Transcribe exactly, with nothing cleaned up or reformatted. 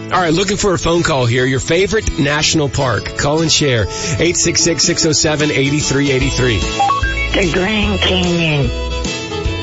All right, looking for a phone call here. Your favorite national park. Call and share. eight six six, six oh seven, eight three eight three. The Grand Canyon.